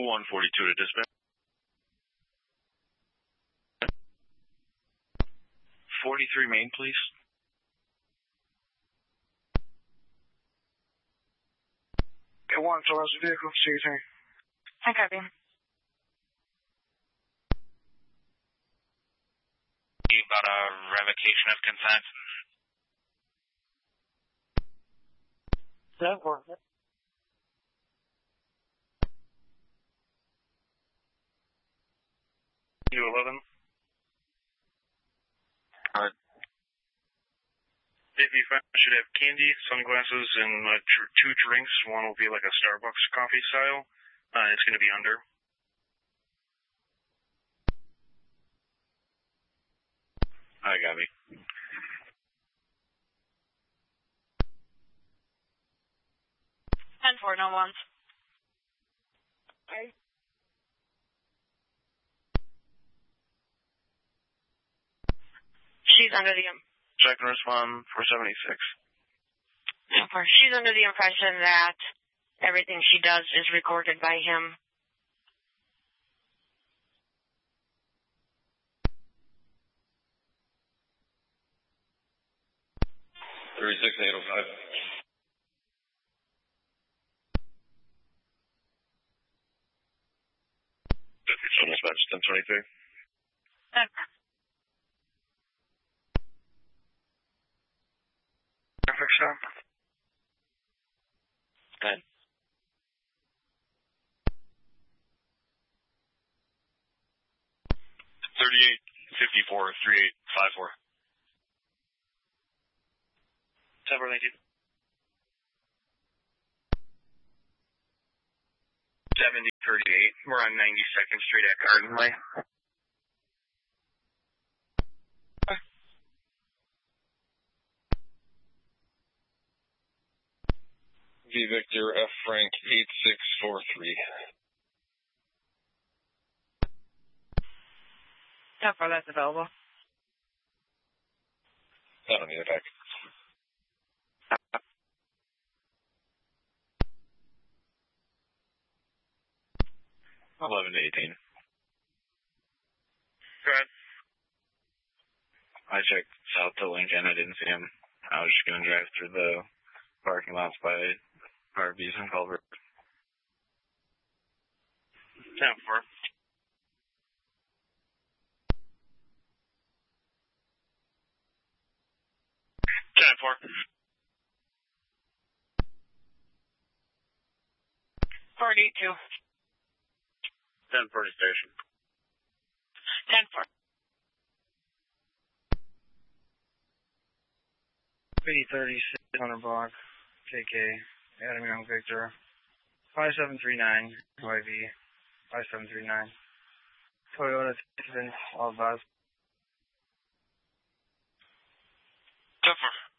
142 to dispatch. 43 Main, please. Okay, 1, so that's the vehicle, see you soon. I copy. About a revocation of consent. 10-4. 211. If you should have candy, sunglasses, and 2 drinks. One will be like a Starbucks coffee style. It's going to be under. I got me. Ten four, no ones. Okay. She's under the Second respond, 476. she's under the impression that everything she does is recorded by him. Dispatch 1023. Traffic stop. Good. 3854 3854. 742. 7038. We're on 92nd Street at Garden Way. V Victor F Frank 8643. 10-4, that's available. I don't need it back. $11 to 18. Go ahead. I checked south to Lincoln. I didn't see him. I was just going to drive through the parking lots by Harvey's and Culver. 10-4. Forty two. 1040 station. 10-4. 30 block, KK, Adam Young Victor, 5739, YV, 5739. Toyota Tiffin, all bus. 10-4.